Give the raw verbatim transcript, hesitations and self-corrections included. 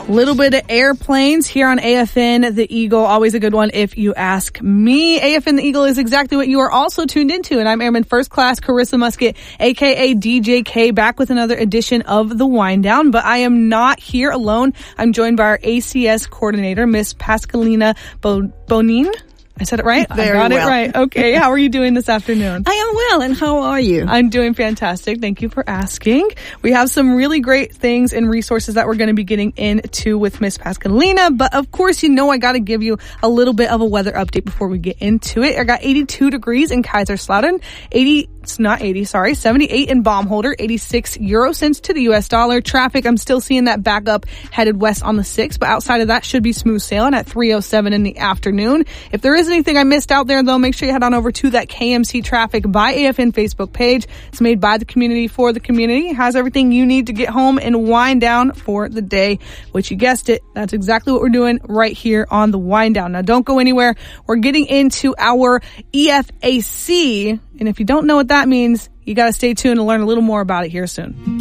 Little bit of airplanes here on A F N The Eagle. Always a good one if you ask me. A F N The Eagle is exactly what you are also tuned into. And I'm Airman First Class Carissa Musket, a k a. D J K, back with another edition of The Wind Down. But I am not here alone. I'm joined by our A C S coordinator, Miss Pascalina Bo- Bonin. I said it right? Very I got well. it right. Okay. How are you doing this afternoon? I am well, and how are you? I'm doing fantastic. Thank you for asking. We have some really great things and resources that we're going to be getting into with Miss Pascalina. But of course, you know I got to give you a little bit of a weather update before we get into it. I got eighty-two degrees in Kaiserslautern, eighty, it's not eighty, sorry, seventy-eight in Baumholder, eighty-six euro cents to the U S dollar. Traffic, I'm still seeing that back up headed west on the sixth, but outside of that should be smooth sailing at three oh seven in the afternoon. If there is anything I missed out there, though, make sure you head on over to that K M C Traffic by A F N Facebook page. It's made by the community for the community. It has everything you need to get home and wind down for the day, which you guessed it. That's exactly what we're doing right here on the Wind Down. Now, don't go anywhere. We're getting into our E F A C, and if you don't know what that means, you got to stay tuned to learn a little more about it here soon.